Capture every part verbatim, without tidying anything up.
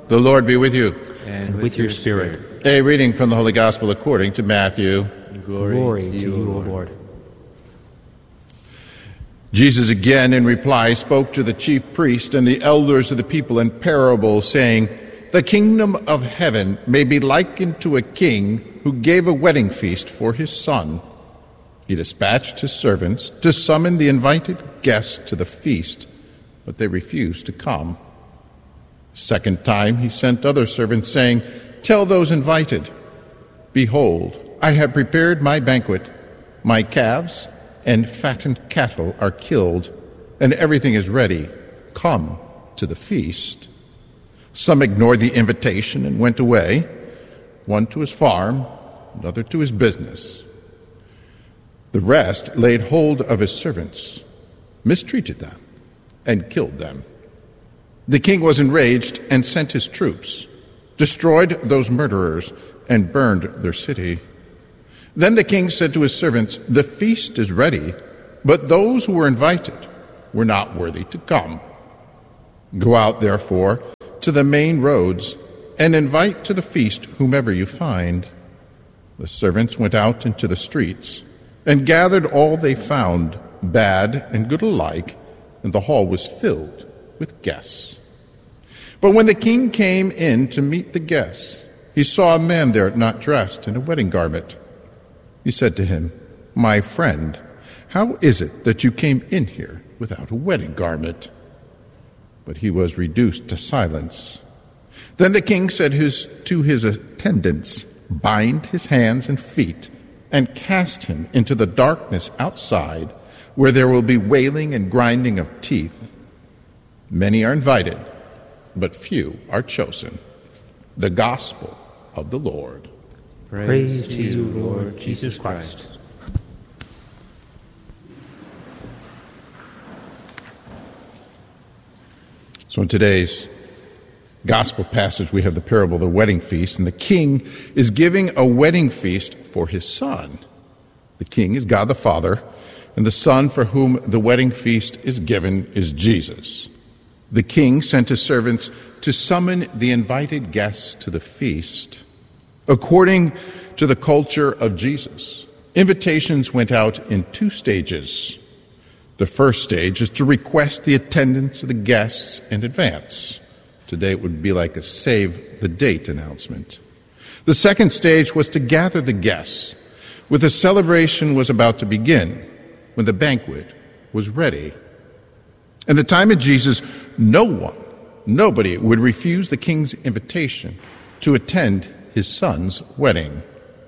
The Lord be with you. And with your spirit. A reading from the Holy Gospel according to Matthew. Glory, Glory to you, O Lord. Lord. Jesus again, in reply, spoke to the chief priest and the elders of the people in parable, saying, "The kingdom of heaven may be likened to a king who gave a wedding feast for his son. He dispatched his servants to summon the invited guests to the feast, but they refused to come. Second time he sent other servants, saying, 'Tell those invited, behold, I have prepared my banquet. My calves and fattened cattle are killed, and everything is ready. Come to the feast.' Some ignored the invitation and went away, one to his farm, another to his business. The rest laid hold of his servants, mistreated them, and killed them. The king was enraged and sent his troops, destroyed those murderers, and burned their city. Then the king said to his servants, 'The feast is ready, but those who were invited were not worthy to come. Go out, therefore, to the main roads and invite to the feast whomever you find.' The servants went out into the streets and gathered all they found, bad and good alike, and the hall was filled with guests. But when the king came in to meet the guests, he saw a man there not dressed in a wedding garment. He said to him, 'My friend, how is it that you came in here without a wedding garment?' But he was reduced to silence. Then the king said his, to his attendants, 'Bind his hands and feet and cast him into the darkness outside, where there will be wailing and grinding of teeth. Many are invited, but few are chosen.' The Gospel of the Lord. Praise, Praise to you, Lord Jesus Christ. So in today's Gospel passage, we have the parable of the wedding feast, and the king is giving a wedding feast for his son. The king is God the Father, and the son for whom the wedding feast is given is Jesus. The king sent his servants to summon the invited guests to the feast. According to the culture of Jesus, invitations went out in two stages. The first stage is to request the attendance of the guests in advance. Today it would be like a save-the-date announcement. The second stage was to gather the guests, when the celebration was about to begin, when the banquet was ready. In the time of Jesus, no one, nobody would refuse the king's invitation to attend his son's wedding.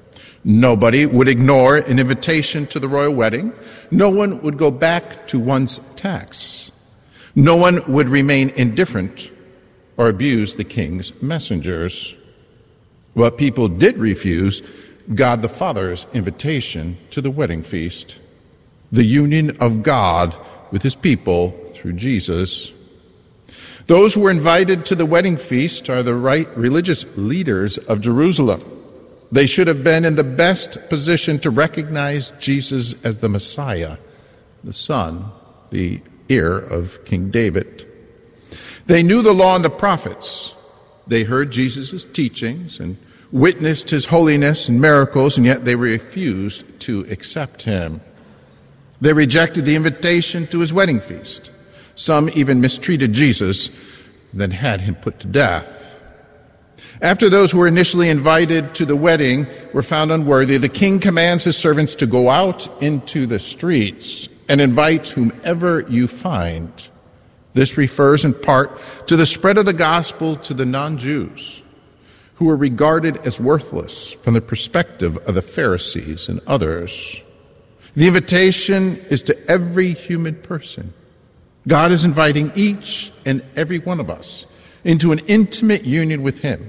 Nobody would ignore an invitation to the royal wedding. No one would go back to one's tax. No one would remain indifferent or abuse the king's messengers. But people did refuse God the Father's invitation to the wedding feast, the union of God with his people through Jesus. Those who were invited to the wedding feast are the right religious leaders of Jerusalem. They should have been in the best position to recognize Jesus as the Messiah, the Son, the heir of King David. They knew the law and the prophets. They heard Jesus' teachings and witnessed his holiness and miracles, and yet they refused to accept him. They rejected the invitation to his wedding feast. Some even mistreated Jesus, then had him put to death. After those who were initially invited to the wedding were found unworthy, the king commands his servants to go out into the streets and invite whomever you find. This refers in part to the spread of the gospel to the non-Jews, who were regarded as worthless from the perspective of the Pharisees and others. The invitation is to every human person. God is inviting each and every one of us into an intimate union with him.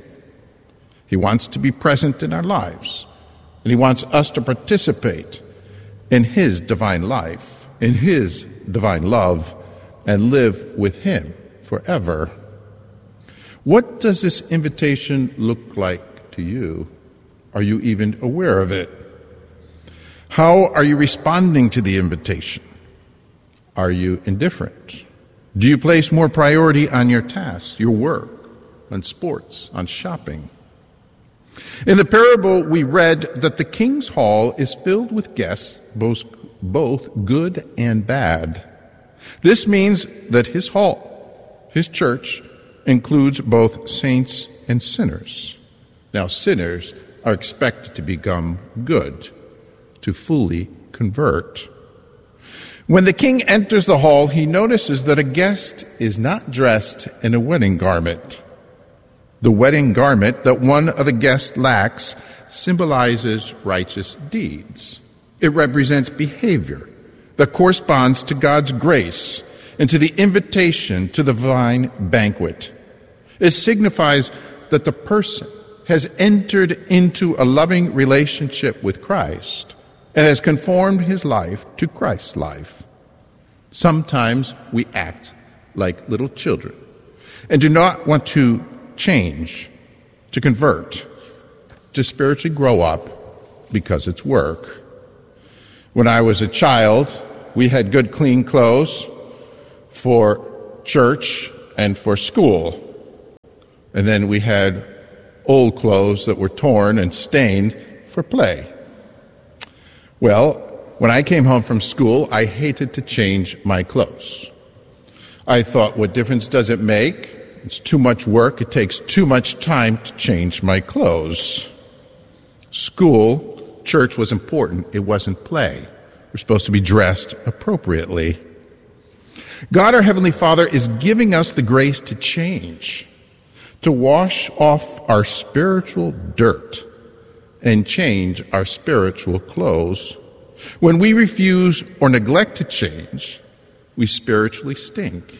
He wants to be present in our lives, and he wants us to participate in his divine life, in his divine love, and live with him forever. What does this invitation look like to you? Are you even aware of it? How are you responding to the invitation? Are you indifferent? Do you place more priority on your tasks, your work, on sports, on shopping. In the parable, we read that the king's hall is filled with guests, both, both good and bad. This means that his hall, his church, includes both saints and sinners. Now, sinners are expected to become good, to fully convert. When the king enters the hall, he notices that a guest is not dressed in a wedding garment. The wedding garment that one of the guests lacks symbolizes righteous deeds. It represents behavior that corresponds to God's grace and to the invitation to the divine banquet. It signifies that the person has entered into a loving relationship with Christ and has conformed his life to Christ's life. Sometimes we act like little children and do not want to change, to convert, to spiritually grow up because it's work. When I was a child, we had good, clean clothes for church and for school. And then we had old clothes that were torn and stained for play. Well, when I came home from school, I hated to change my clothes. I thought, what difference does it make? It's too much work. It takes too much time to change my clothes. School, church was important. It wasn't play. We're supposed to be dressed appropriately. God, our Heavenly Father, is giving us the grace to change, to wash off our spiritual dirt and change our spiritual clothes. When we refuse or neglect to change, we spiritually stink.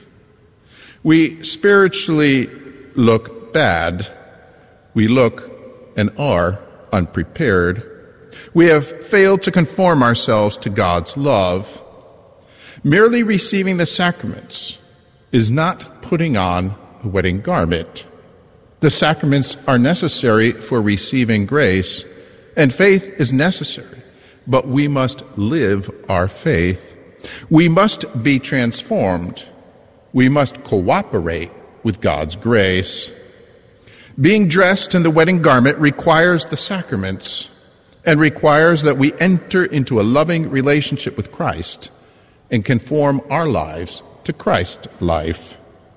We spiritually look bad. We look and are unprepared. We have failed to conform ourselves to God's love. Merely receiving the sacraments is not putting on a wedding garment. The sacraments are necessary for receiving grace, and faith is necessary, but we must live our faith. We must be transformed. We must cooperate with God's grace. Being dressed in the wedding garment requires the sacraments and requires that we enter into a loving relationship with Christ and conform our lives to Christ's life.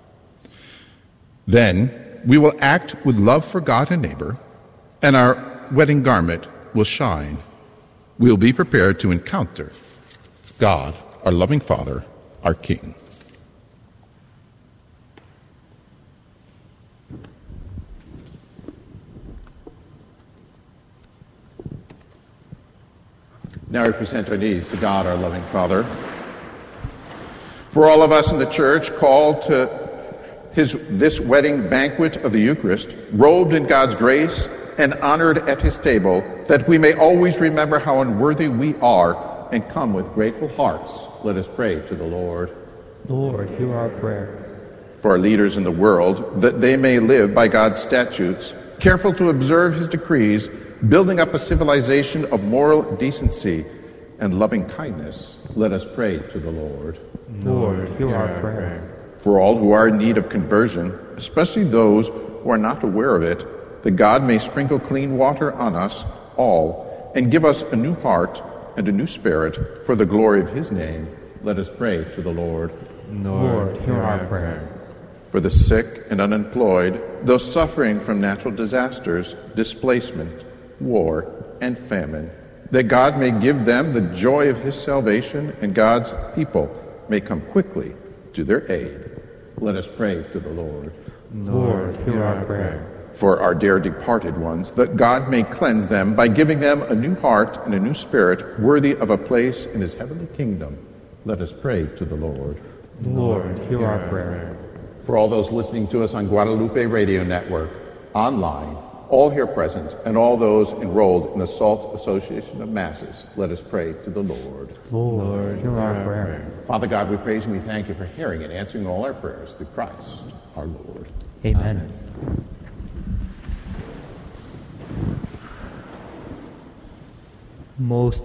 Then we will act with love for God and neighbor, and our wedding garment will shine. We will be prepared to encounter God, our loving Father, our King. Now we present our needs to God, our loving Father. For all of us in the church called to his this wedding banquet of the Eucharist, robed in God's grace and honored at his table, that we may always remember how unworthy we are and come with grateful hearts, let us pray to the Lord. Lord, hear our prayer. For our leaders in the world, that they may live by God's statutes, careful to observe his decrees, building up a civilization of moral decency and loving kindness, let us pray to the Lord. Lord, hear our prayer. For all who are in need of conversion, especially those who are not aware of it, that God may sprinkle clean water on us all and give us a new heart and a new spirit for the glory of his name, let us pray to the Lord. Lord, hear our prayer. For the sick and unemployed, those suffering from natural disasters, displacement, war, and famine, that God may give them the joy of his salvation and God's people may come quickly to their aid. Let us pray to the Lord. Lord, hear our prayer. For our dear departed ones, that God may cleanse them by giving them a new heart and a new spirit worthy of a place in his heavenly kingdom. Let us pray to the Lord. Lord, hear our prayer. For all those listening to us on Guadalupe Radio Network, online, all here present, and all those enrolled in the SALT Association of Masses, let us pray to the Lord. Lord, hear our prayer. Father God, we praise and we thank you for hearing and answering all our prayers through Christ our Lord. Amen. Most